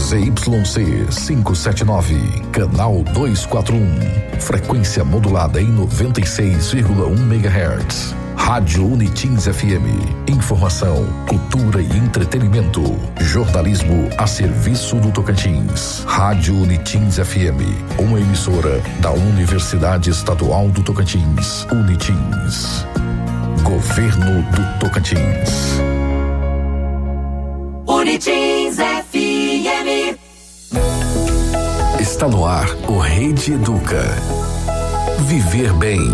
ZYC 579, canal 241, frequência modulada em 96,1 MHz. Rádio Unitins FM, informação, cultura e entretenimento, jornalismo a serviço do Tocantins. Rádio Unitins FM, uma emissora da Universidade Estadual do Tocantins, Unitins. Governo do Tocantins. Unitins FM. Está no ar o Rede Educa. Viver bem.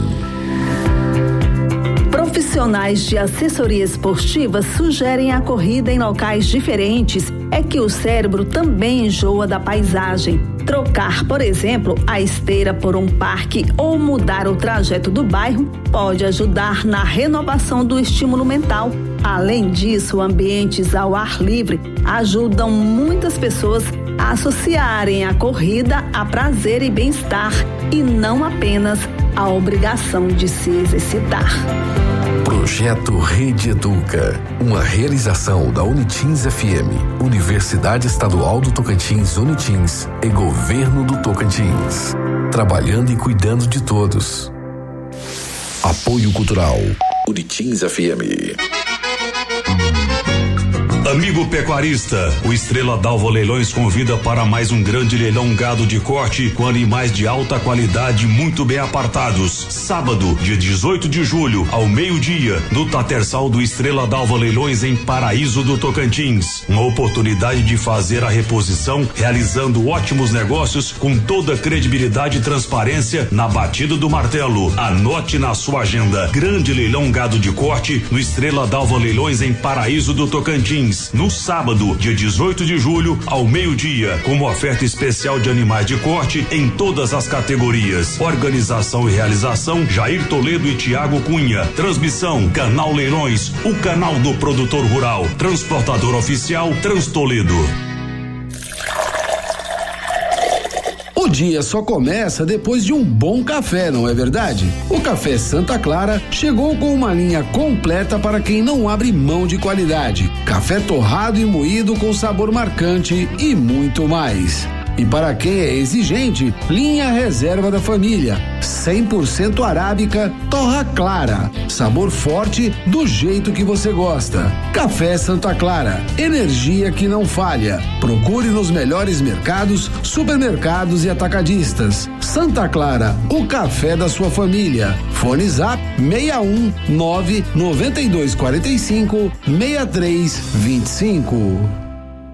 Profissionais de assessoria esportiva sugerem a corrida em locais diferentes. É que o cérebro também enjoa da paisagem. Trocar, por exemplo, a esteira por um parque ou mudar o trajeto do bairro pode ajudar na renovação do estímulo mental. Além disso, ambientes ao ar livre ajudam muitas pessoas a associarem a corrida a prazer e bem-estar e não apenas a obrigação de se exercitar. Projeto Rede Educa, uma realização da Unitins FM, Universidade Estadual do Tocantins, Unitins e Governo do Tocantins. Trabalhando e cuidando de todos. Apoio Cultural, Unitins FM. Amigo pecuarista, o Estrela d'Alva Leilões convida para mais um grande leilão gado de corte com animais de alta qualidade muito bem apartados. Sábado, dia 18 de julho, ao meio-dia, no Tatersal do Estrela d'Alva Leilões em Paraíso do Tocantins. Uma oportunidade de fazer a reposição, realizando ótimos negócios com toda a credibilidade e transparência na batida do martelo. Anote na sua agenda. Grande leilão gado de corte no Estrela d'Alva Leilões em Paraíso do Tocantins. No sábado, dia 18 de julho, ao meio-dia, como oferta especial de animais de corte em todas as categorias. Organização e realização, Jair Toledo e Tiago Cunha. Transmissão, Canal Leilões, o canal do produtor rural. Transportador oficial, Transtoledo. O dia só começa depois de um bom café, não é verdade? O Café Santa Clara chegou com uma linha completa para quem não abre mão de qualidade. Café torrado e moído com sabor marcante e muito mais. E para quem é exigente, linha Reserva da Família, 100% arábica, torra clara, sabor forte do jeito que você gosta. Café Santa Clara, energia que não falha. Procure nos melhores mercados, supermercados e atacadistas. Santa Clara, o café da sua família. Fone Zap 61 99245 6325.